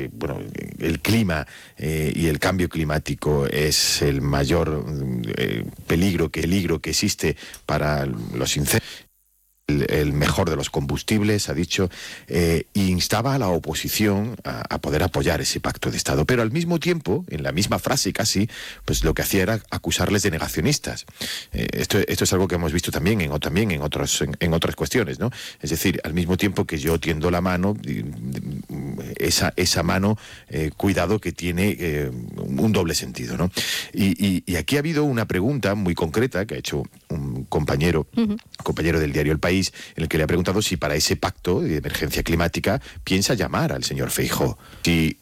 que bueno, el clima y el cambio climático es el mayor peligro que existe para los incendios, el mejor de los combustibles, ha dicho, e instaba a la oposición a poder apoyar ese pacto de Estado. Pero al mismo tiempo, en la misma frase casi, pues lo que hacía era acusarles de negacionistas. Esto es algo que hemos visto también en otras cuestiones, ¿no? Es decir, al mismo tiempo que yo tiendo la mano, esa mano, cuidado, que tiene un doble sentido, ¿no? Y aquí ha habido una pregunta muy concreta que ha hecho un compañero del diario El País, en el que le ha preguntado si para ese pacto de emergencia climática piensa llamar al señor Feijóo. Si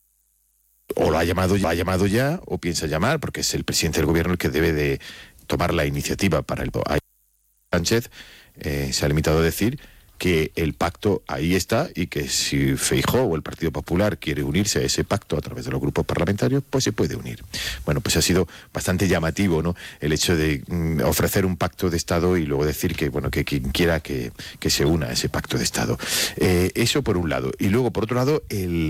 o lo ha llamado ya, o piensa llamar, porque es el presidente del gobierno el que debe de tomar la iniciativa para el... Sánchez se ha limitado a decir que el pacto ahí está y que si Feijóo o el Partido Popular quiere unirse a ese pacto a través de los grupos parlamentarios, pues se puede unir. Bueno, pues ha sido bastante llamativo, ¿no?, el hecho de ofrecer un pacto de Estado y luego decir que, bueno, que quien quiera que se una a ese pacto de Estado. Eso por un lado. Y luego, por otro lado,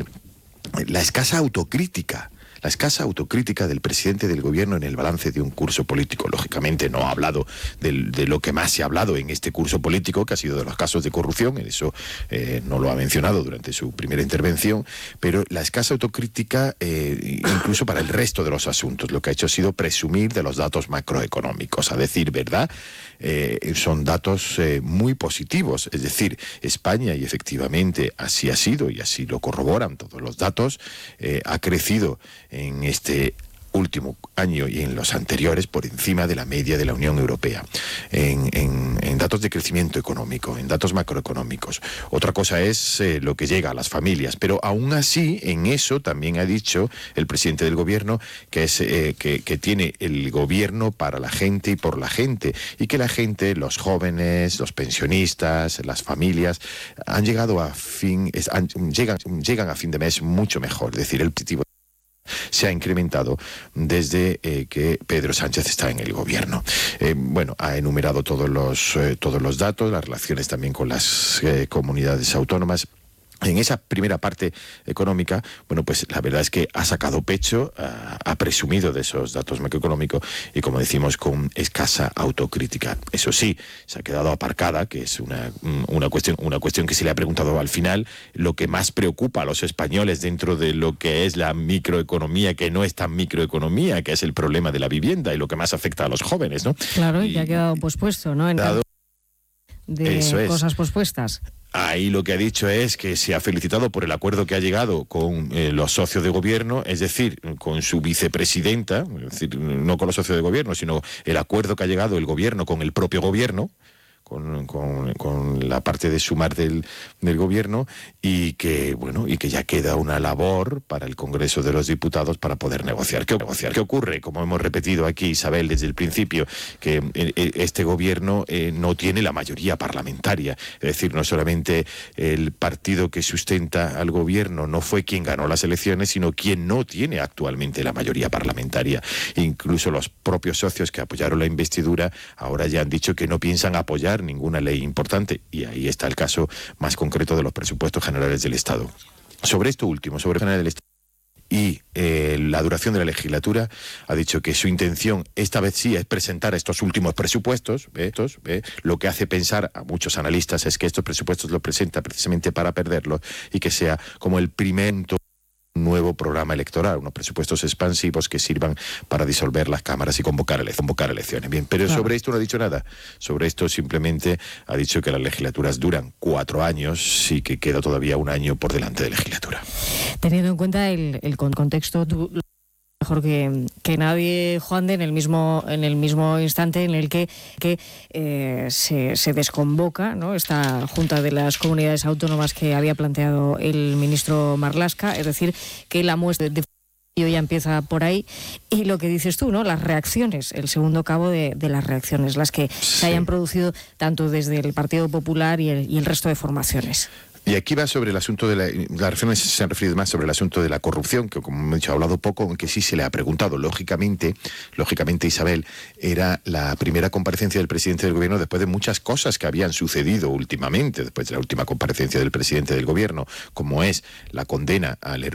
la escasa autocrítica del presidente del gobierno en el balance de un curso político. Lógicamente no ha hablado de lo que más se ha hablado en este curso político, que ha sido de los casos de corrupción, en eso no lo ha mencionado durante su primera intervención, pero la escasa autocrítica incluso para el resto de los asuntos. Lo que ha hecho ha sido presumir de los datos macroeconómicos, a decir verdad. Son datos muy positivos, es decir, España, y efectivamente así ha sido y así lo corroboran todos los datos, ha crecido en este último año y en los anteriores por encima de la media de la Unión Europea, en datos de crecimiento económico, en datos macroeconómicos. Otra cosa es lo que llega a las familias, pero aún así, en eso también ha dicho el presidente del gobierno que es que tiene el gobierno para la gente y por la gente, y que la gente, los jóvenes, los pensionistas, las familias, han llegado llegan a fin de mes mucho mejor. Es decir, el objetivo se ha incrementado desde que Pedro Sánchez está en el gobierno. Bueno, ha enumerado todos los datos, las relaciones también con las comunidades autónomas. En esa primera parte económica, bueno, pues la verdad es que ha sacado pecho, ha presumido de esos datos macroeconómicos y, como decimos, con escasa autocrítica. Eso sí, se ha quedado aparcada, que es una cuestión que se le ha preguntado al final, lo que más preocupa a los españoles dentro de lo que es la microeconomía, que no es tan microeconomía, que es el problema de la vivienda y lo que más afecta a los jóvenes, ¿no? Claro, y que ha quedado pospuesto, ¿no? De cosas pospuestas. Ahí lo que ha dicho es que se ha felicitado por el acuerdo que ha llegado con los socios de gobierno, es decir, con su vicepresidenta, es decir, no con los socios de gobierno, sino el acuerdo que ha llegado el gobierno con el propio gobierno, con la parte de sumar del gobierno, y que bueno, y que ya queda una labor para el Congreso de los Diputados para poder negociar. ¿Qué ocurre? Como hemos repetido aquí, Isabel, desde el principio, que este gobierno no tiene la mayoría parlamentaria. Es decir, no solamente el partido que sustenta al gobierno no fue quien ganó las elecciones, sino quien no tiene actualmente la mayoría parlamentaria. Incluso los propios socios que apoyaron la investidura ahora ya han dicho que no piensan apoyar ninguna ley importante, y ahí está el caso más concreto de los presupuestos generales del Estado. Sobre esto último, sobre el general del Estado y la duración de la legislatura, ha dicho que su intención esta vez sí es presentar estos últimos presupuestos. Lo que hace pensar a muchos analistas es que estos presupuestos los presenta precisamente para perderlos y que sea como el primer nuevo programa electoral, unos presupuestos expansivos que sirvan para disolver las cámaras y convocar elecciones. Bien, pero claro, sobre esto no ha dicho nada. Sobre esto simplemente ha dicho que las legislaturas duran 4 años y que queda todavía un año por delante de legislatura. Teniendo en cuenta el contexto, mejor que nadie, Juan de, en el mismo instante en el que se desconvoca, ¿no?, esta Junta de las Comunidades Autónomas que había planteado el ministro Marlaska, es decir, que la muestra de ya empieza por ahí, y lo que dices tú, ¿no?, las reacciones, el segundo cabo de las reacciones, las que se hayan producido tanto desde el Partido Popular y el resto de formaciones. Y aquí va sobre el asunto de las reflexiones se han referido más sobre el asunto de la corrupción, que como hemos dicho, ha hablado poco, aunque sí se le ha preguntado. Lógicamente, Isabel, era la primera comparecencia del presidente del gobierno después de muchas cosas que habían sucedido últimamente, después de la última comparecencia del presidente del gobierno, como es la condena al